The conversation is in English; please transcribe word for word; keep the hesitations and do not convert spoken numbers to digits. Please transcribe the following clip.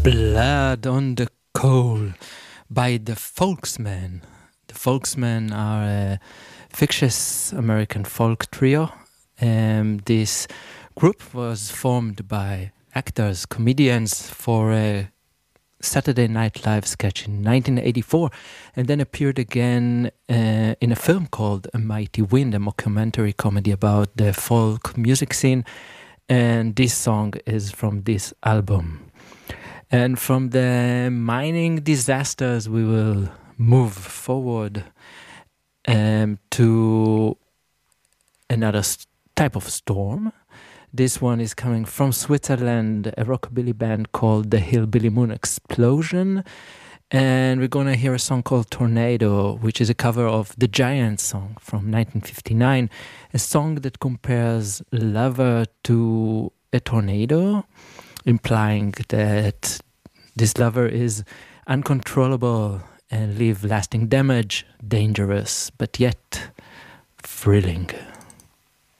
Blood on the Coal by the Folksmen. The Folksmen are a fictitious American folk trio. Um, this group was formed by actors, comedians for a Saturday Night Live sketch in nineteen eighty-four, and then appeared again uh, in a film called A Mighty Wind, a mockumentary comedy about the folk music scene. And this song is from this album. And from the mining disasters, we will move forward um, to another st- type of storm. This one is coming from Switzerland, a rockabilly band called the Hillbilly Moon Explosion. And we're going to hear a song called Tornado, which is a cover of the Giants song from nineteen fifty-nine, a song that compares lover to a tornado, implying that this lover is uncontrollable and leave lasting damage, dangerous, but yet thrilling.